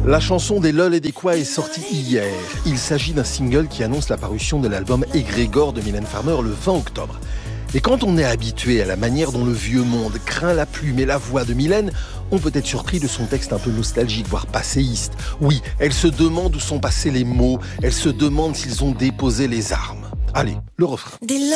La chanson des Lol et des Quoi est sortie hier. Il s'agit d'un single qui annonce la parution de l'album Égrégore de Mylène Farmer le 20 octobre. Et quand on est habitué à la manière dont le vieux monde craint la plume et la voix de Mylène, on peut être surpris de son texte un peu nostalgique, voire passéiste. Oui, elle se demande où sont passés les mots, elle se demande s'ils ont déposé les armes. Allez, le refrain. Des